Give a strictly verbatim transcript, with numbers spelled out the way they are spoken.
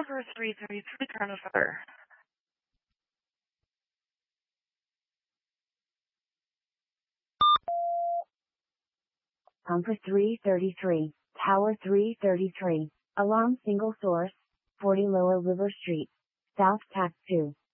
Tower three thirty-three, Colonel Sutter. Comfort three thirty-three, Tower three thirty-three. Alarm single source, forty Lower River Street, South Tac two.